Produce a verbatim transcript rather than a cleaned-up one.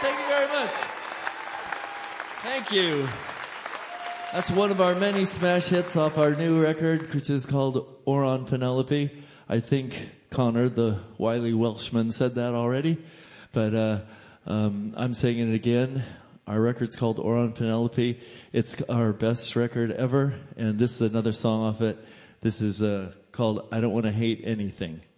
Thank you very much. Thank you. That's one of our many smash hits off our new record, which is called Oron Penelope. I think Connor, the wily Welshman, said that already, but uh, um, I'm saying it again. Our record's called Oron Penelope. It's our best record ever, and this is another song off it. This is uh, called I Don't Want to Hate Anything.